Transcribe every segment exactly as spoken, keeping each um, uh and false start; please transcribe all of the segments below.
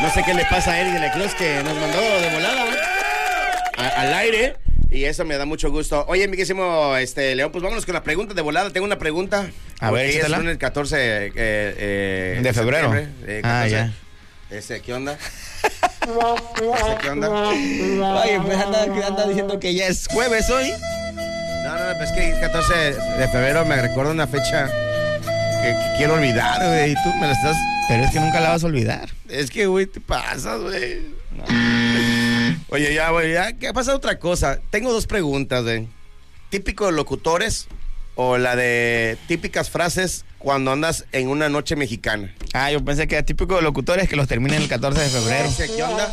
No sé qué le pasa a Eric de la Cruz que nos mandó de volada a, al aire. Y eso me da mucho gusto. Oye, mi querísimo este, León, pues vámonos con la pregunta de volada. Tengo una pregunta. A ver, échatela. Es el catorce eh, eh, de febrero. Eh, ah, ya. Ese, ¿qué onda? ¿Ese, ¿Qué onda? Oye, pues anda, anda diciendo que ya es jueves hoy. No, no, no, pues es que el catorce de febrero me recuerda una fecha que, que quiero olvidar, güey. Y tú me la estás... Pero es que nunca la vas a olvidar. Es que, güey, te pasas, güey. No. Oye, ya, güey, ya, ¿qué pasa? Otra cosa. Tengo dos preguntas, güey. ¿Típico de locutores o la de típicas frases cuando andas en una noche mexicana? Ah, yo pensé que era típico de locutores que los terminen el catorce de febrero. ¿Qué onda?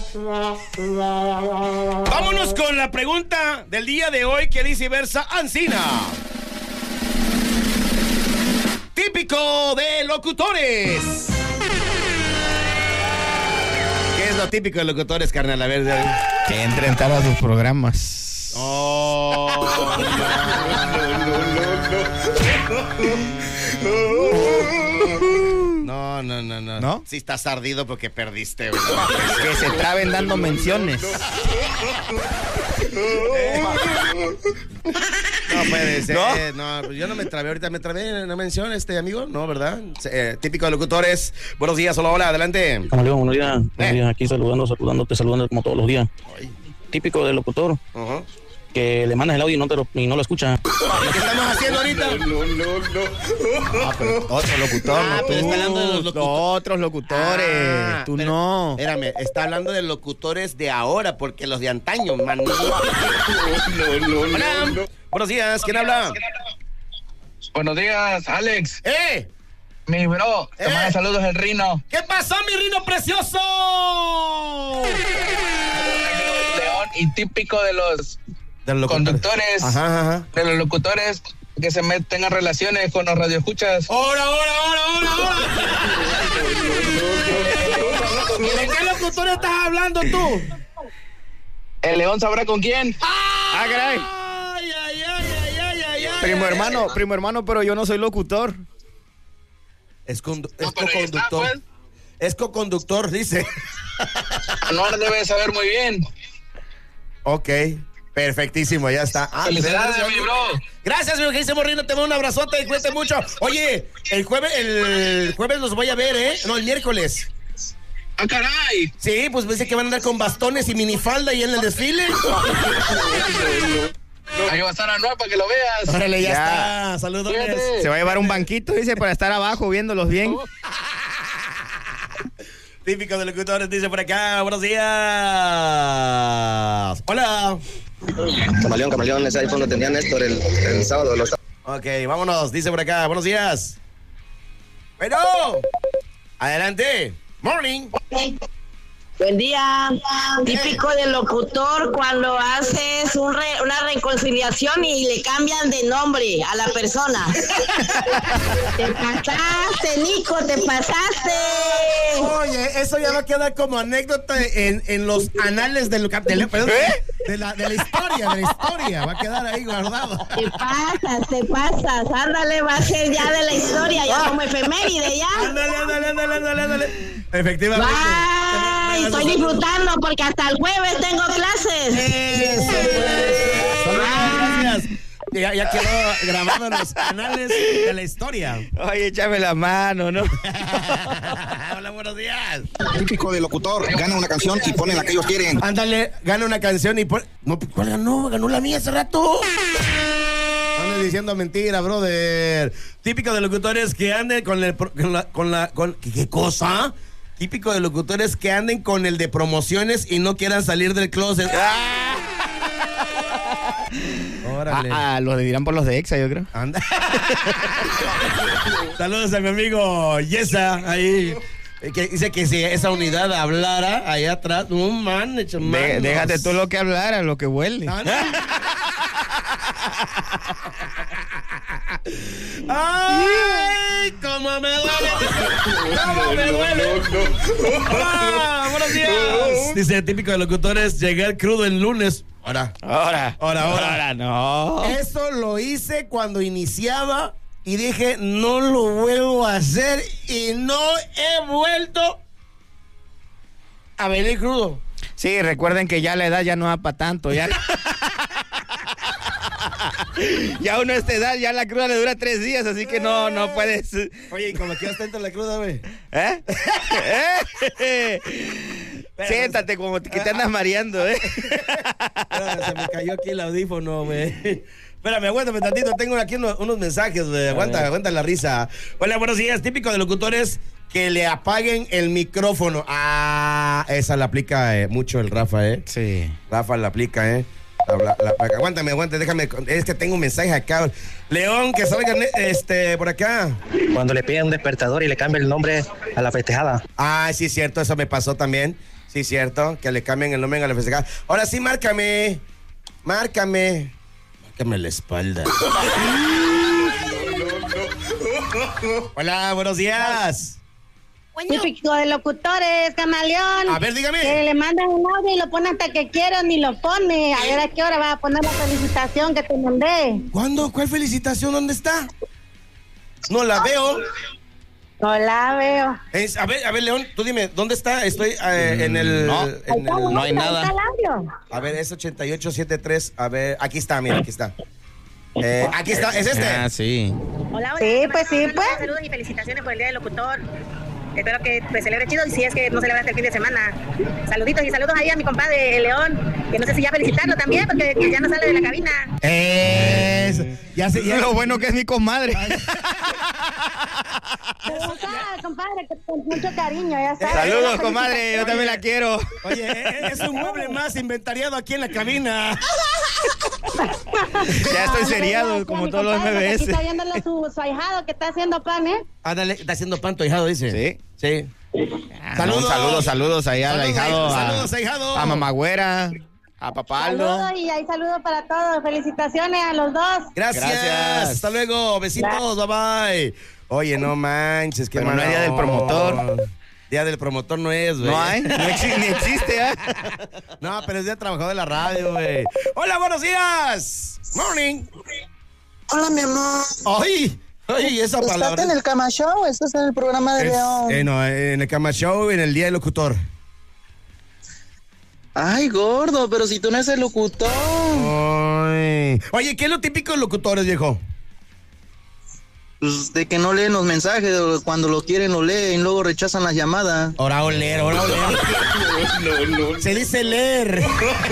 Vámonos con la pregunta del día de hoy que dice versa Ancina. Típico de locutores. ¿Qué es lo típico de locutores, carnal? A ver, a ver. Que entren tarde a sus programas. Oh, no, no, no, no. ¿No? Sí estás ardido porque perdiste, güey. Que se traben dando menciones. No puede ser. ¿No? No, yo no me trabé ahorita. ¿Me trabé en una mención, este amigo? No, ¿verdad? Eh, típico de locutores. Buenos días, hola, hola, adelante. Camaleón, buenos días. Eh. Buenos días, aquí saludando, saludándote, saludando como todos los días. Ay. Típico del locutor, Uh-huh. que le mandas el audio y no, te lo, y no lo escucha. ¿Qué estamos haciendo ahorita? No, no, no. Ah, pero otro locutor, Ah, no tú. pero está hablando de los locutores. Otros locutores. Ah, tú pero, no. Espérame, está hablando de locutores de ahora, porque los de antaño, man. No, no, no. Hola. No. Buenos días, ¿quién habla? Buenos días, Alex. ¡Eh! Mi bro, te Eh. manda saludos el Rino. ¿Qué pasó, mi Rino precioso? León, y típico de los De los conductores, Ajá, ajá. de los locutores que se meten tengan relaciones con los radioescuchas. ¡Hora, hora, hora, hora, hora! ¿De qué locutor estás hablando tú? El León sabrá con quién. Ah, caray. Ay, ay, ay, ay, ay, ay, ay. Primo hermano, primo hermano, pero yo no soy locutor. Es, condu- es No, pero ahí está, co-conductor. pues. Es co-conductor, dice. Anuar debe saber muy bien. Ok, perfectísimo, ya está. Ah, Felicidades, gracias, mi bro. Gracias, mi queridísimo Rino, te mando un abrazote y cuídate mucho. Oye, el jueves, el jueves los voy a ver, ¿eh? No, el miércoles. ¡Ah, caray! Sí, pues dice que van a andar con bastones y minifalda y en el desfile. Ahí va a estar Anuar para que lo veas. Órale, ya, Ya. está. Saludos. Cuídate. Se va a llevar un banquito, dice, para estar abajo viéndolos bien. Típico de locutores, dice por acá. Buenos días. Hola. Camaleón, camaleón, ese iPhone lo tenía Néstor el, el sábado. Los... Ok, vámonos, dice por acá. Buenos días. Bueno. Adelante. Morning. Buen día. Típico del locutor cuando haces un re- una reconciliación y le cambian de nombre a la persona. Te pasaste, Nico, te pasaste. Oye, eso ya va a quedar como anécdota en, en los anales del, del- perdón, de, la, de la historia, de la historia. Va a quedar ahí guardado. Te pasas, te pasas. Ándale, va a ser ya de la historia, ya como efeméride, ya. Ándale, ándale, ándale, ándale, ándale. Efectivamente. Bye. Estoy disfrutando porque hasta el jueves tengo clases. Eso, pues. Saludos, gracias. Ya, ya quedó grabado en los anales de la historia. Oye, échame la mano, ¿no? Hola, buenos días. Típico de locutor, gana una canción y ponen la que ellos quieren. Ándale, gana una canción y pon... No, ¿cuál ganó? Ganó la mía hace rato. Andas diciendo mentira, brother. Típico de locutores que anden con el con la con la con ¿qué, qué cosa? Típico de locutores que anden con el de promociones y no quieran salir del closet. ¡Ah! Órale. Ah, ah, los dirán por los de Exa, yo creo. Anda. Saludos a mi amigo Yesa ahí. Que dice que si esa unidad hablara allá atrás, un man, hecho De- manos. déjate tú lo que hablar, a lo que huele. No, no. ¡Ay! ¡Cómo me duele! ¡Cómo me duele! Hola, buenos días. Dice, típico de locutores, llegar crudo el lunes. Ahora. Ahora. Ahora, ahora. Ahora no. Eso lo hice cuando iniciaba y dije, no lo vuelvo a hacer y no he vuelto a venir crudo. Sí, recuerden que ya la edad ya no da para tanto, ya. Ya uno a esta edad, ya la cruda le dura tres días, así que no, no puedes. Oye, ¿y como que ya está dentro de la cruda, güey? ¿Eh? ¿Eh? Siéntate como que te andas mareando, ¿eh? Espérame, se me cayó aquí el audífono, güey. Espérame, aguántame tantito, tengo aquí unos, unos mensajes, güey. Aguanta, aguanta la risa. Hola, buenos días. Típico de locutores que le apaguen el micrófono. Ah, esa la aplica eh, mucho el Rafa, ¿eh? Sí. Rafa la aplica, ¿eh? La, la, la, aguántame, aguántame, déjame. Es que tengo un mensaje acá. León, que salga este, por acá. Cuando le piden un despertador y le cambia el nombre a la festejada. Ah, sí, cierto, eso me pasó también. Sí, cierto, que le cambien el nombre a la festejada. Ahora sí, márcame. Márcame. Márcame la espalda. Hola, buenos días. Típico de locutores, camaleón. A ver, dígame. Que le mandan un audio y lo pone hasta que quiera, ni lo pone. A ver a qué hora va a poner la felicitación que te mandé. ¿Cuándo? ¿Cuál felicitación? ¿Dónde está? No la veo. No la veo. Es- a ver, a ver, León, tú dime, ¿dónde está? Estoy eh, en el... No. en Ahí está, el- no hay ahí nada. está el audio. A ver, es ochenta y ocho setenta y tres. A ver, aquí está, mira, aquí está. Eh, aquí está, ¿es este? Ah, sí. Hola, hola. Sí, pues sí, pues. Saludos y felicitaciones por el Día del Locutor. Espero que pues, celebre chido y si es que no celebraste el fin de semana. Saluditos y saludos ahí a mi compadre el León, que no sé si ya felicitarlo también porque que ya no sale de la cabina. Es, ya se, ya, Lo bueno que es mi comadre. Pero ya está, compadre, que con mucho cariño, ya está. Saludos, comadre, yo también la quiero. Oye, es un mueble más inventariado aquí en la cabina. Ya estoy seriado, como todos los M B Aquí S. está viéndolo su, su ahijado que está haciendo pan, ¿eh? Ándale, está haciendo pan tu ahijado, dice. Sí. Sí. Saludos, saludos, saludos ahí al Saludos, ahijado. a- saludos, ahijado. A mamagüera, a papaldo. Saludos y hay saludos para todos. Felicitaciones a los dos. Gracias. Gracias. Hasta luego. Besitos. Bye bye. Oye, no manches. Qué Pero no mala hay día del onda. promotor. Día del promotor no es, güey. No hay, no exi- ni existe, ¿eh? No, pero es día de trabajador de la radio, güey. Hola, buenos días. Morning. Hola, mi amor. Ay, ay, esa ¿Estás palabra. en el Cama Show? ¿Estás en el programa de Es- León? eh, no, en el Cama Show, en el día del locutor. Ay, gordo, pero si tú no eres el locutor. Ay. Oye, ¿qué es lo típico de locutores, viejo? Pues de que no leen los mensajes, o cuando lo quieren lo leen, luego rechazan las llamadas. Ahora oler, ahora oler. No, no, no. Se dice leer.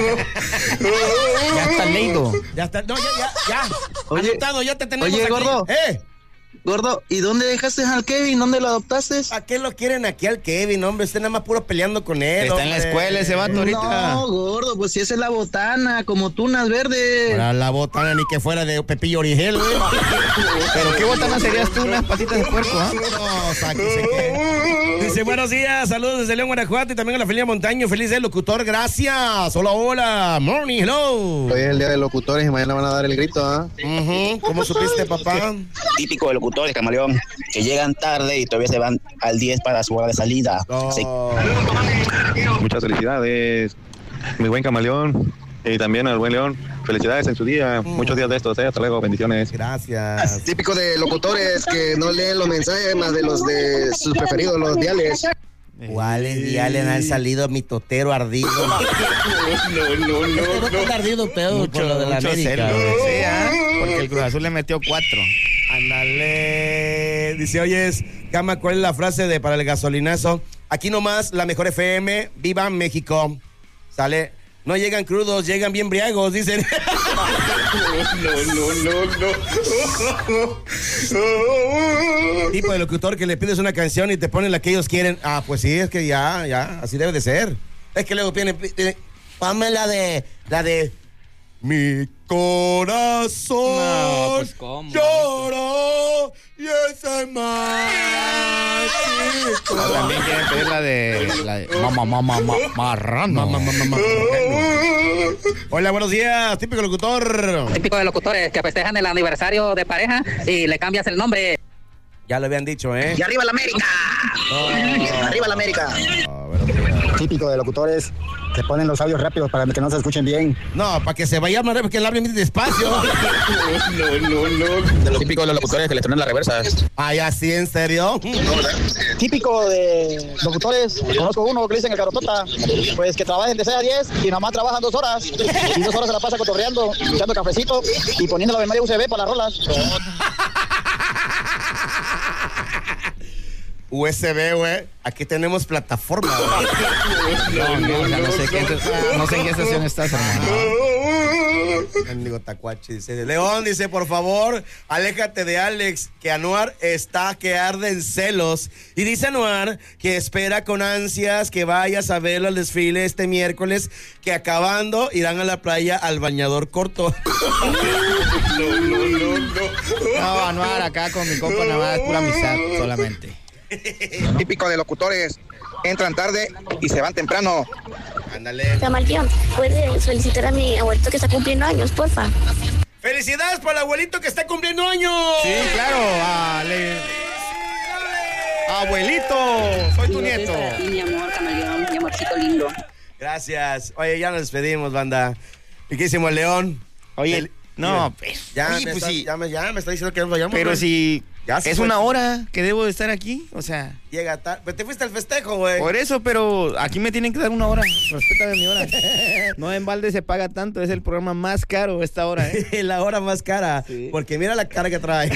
Ya está leído. Ya está. No, ya, ya, ya. Oye, Anotado, ya te tenemos oye, aquí. gordo. ¿Eh? Gordo, ¿y dónde dejaste al Kevin? ¿Dónde lo adoptaste? ¿A qué lo quieren aquí al Kevin, hombre? Usted nada más puro peleando con él. Está en la hombre. escuela ese vato ahorita. No, gordo, pues si esa es la botana, como tunas verdes. Para la botana ni que fuera de Pepillo Origel, güey. Pero qué botana serías tú, unas patitas de puerco, ¿ah? No, sáquese que. Dice, buenos días, saludos desde León, Guanajuato y también a la familia Montaño. Feliz día, locutor, gracias. Hola, hola. Morning, hello. Hoy es el día de locutores y mañana van a dar el grito, ¿ah? Ujú, ¿cómo supiste, papá? Típico de locutores, camaleón, que llegan tarde y todavía se van al diez para su hora de salida. No. Sí. Muchas felicidades, mi buen camaleón. Y también al buen León. Felicidades en su día. Muchos días de estos, ¿eh? Hasta luego, bendiciones. Gracias. Típico de locutores que no leen los mensajes más de los de sus preferidos, los diales. ¿Cuáles diales han salido mi totero ardido? No, no, no, no. No, ardido, pedo, por lo de la Mucho América. celo, güey. sí, ¿ah? Porque el Cruz Azul le metió cuatro. Ándale. Dice, oyes, Cama, ¿cuál es la frase de para el gasolinazo? Aquí nomás, la mejor F M, viva México. Sale, no llegan crudos, llegan bien briagos, dicen. No, no, no, no. Tipo de locutor que le pides una canción y te ponen la que ellos quieren. Ah, pues sí, es que ya, ya, así debe de ser. Es que luego viene, ponme la de, la de... Mi corazón No, pues, ¿cómo? lloró y ese machito. Pero también quieren pedir la de, la de mamá, mamá, mamá, marrano. Mamá, mamá, mamá. Hola, buenos días, típico locutor. Típico de locutores que festejan el aniversario de pareja y le cambias el nombre. Ya lo habían dicho, ¿eh? ¡Y arriba la América! Oh. ¡Arriba la América! Oh, buenos días. Típico de locutores Se ponen los audios rápidos para que no se escuchen bien. No, para que se vaya más rápido, que él hable bien despacio. No, no, no. De lo típico de los locutores que le tronan la reversa. Ay, así, ¿en serio? Típico de locutores, conozco uno que le dicen el carotota, pues que trabajen de seis a diez y nomás trabajan dos horas. Y dos horas se la pasa cotorreando, echando cafecito y poniendo la memoria U S B para las rolas. U S B, güey. Aquí tenemos plataforma, güey. No, no, o sea, no sé qué, no sé en qué estación estás, hermano. Mendigo tacuache, dice. León dice, por favor, aléjate de Alex, que Anuar está que arde en celos. Y dice Anuar que espera con ansias que vayas a verlo al desfile este miércoles, que acabando irán a la playa al bañador corto. No, no, no, no. No, Anuar, acá con mi compa nada más es pura amistad solamente. Típico de locutores, entran tarde y se van temprano. Ándale. Camaleón, ¿puedes felicitar a mi abuelito que está cumpliendo años, porfa? ¡Felicidades por el abuelito que está cumpliendo años! Sí, claro, Ale. Abuelito, soy tu nieto. Mi amor, Camaleón, mi amorcito lindo. Gracias. Oye, ya nos despedimos, banda. ¿Y qué hicimos, León? Oye, el, no, pues, ya, oye, me pues está, sí. ya, me, ya me está diciendo que nos vayamos. Pero güey. si se es fue. una hora que debo de estar aquí, o sea. Llega tarde. Pues te fuiste al festejo, güey. Por eso, pero aquí me tienen que dar una hora. Respétame mi hora. No en balde se paga tanto, es el programa más caro esta hora, ¿eh? La hora más cara. Sí. Porque mira la cara que trae.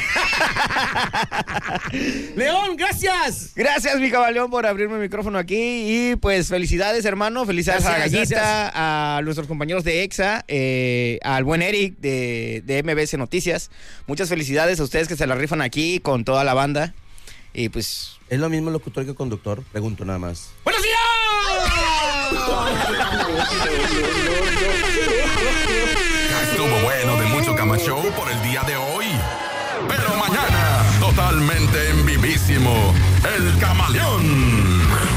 León, gracias. Gracias, mi Camaleón, por abrirme el micrófono aquí. Y pues felicidades, hermano. Felicidades gracias, a Gallita, gracias. A nuestros compañeros de EXA, eh, al buen Eric de, de M B C Noticias. Muchas felicidades a ustedes que se la rifan aquí con toda la banda. Y pues... ¿Es lo mismo locutor que conductor? Pregunto nada más. ¡Buenos días! Estuvo bueno de mucho Cama Show por el día de hoy. Pero mañana, totalmente en vivísimo, El Camaleón.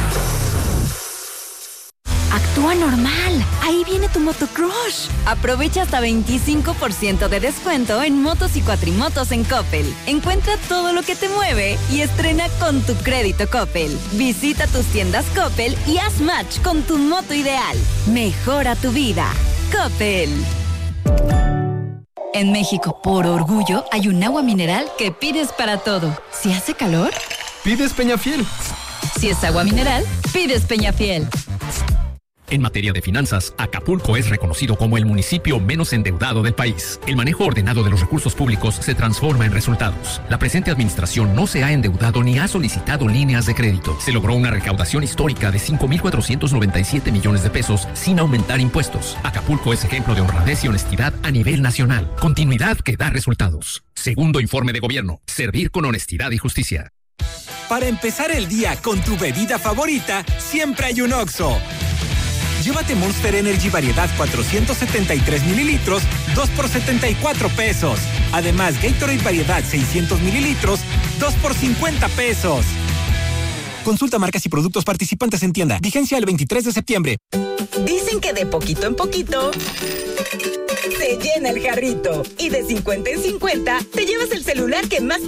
Actúa normal. Ahí viene tu motocrush. Aprovecha hasta veinticinco por ciento de descuento en motos y cuatrimotos en Coppel. Encuentra todo lo que te mueve y estrena con tu crédito Coppel. Visita tus tiendas Coppel y haz match con tu moto ideal. Mejora tu vida. Coppel. En México, por orgullo, hay un agua mineral que pides para todo. Si hace calor, pides Peñafiel. Si es agua mineral, pides Peñafiel. En materia de finanzas, Acapulco es reconocido como el municipio menos endeudado del país. El manejo ordenado de los recursos públicos se transforma en resultados. La presente administración no se ha endeudado ni ha solicitado líneas de crédito. Se logró una recaudación histórica de cinco mil cuatrocientos noventa y siete millones de pesos sin aumentar impuestos. Acapulco es ejemplo de honradez y honestidad a nivel nacional. Continuidad que da resultados. Segundo informe de gobierno. Servir con honestidad y justicia. Para empezar el día con tu bebida favorita, siempre hay un Oxxo. Llévate Monster Energy variedad cuatrocientos setenta y tres mililitros, dos por setenta y cuatro pesos. Además, Gatorade variedad seiscientos mililitros, dos por cincuenta pesos. Consulta marcas y productos participantes en tienda. Vigencia el veintitrés de septiembre. Dicen que de poquito en poquito se llena el jarrito. Y de cincuenta en cincuenta te llevas el celular que más te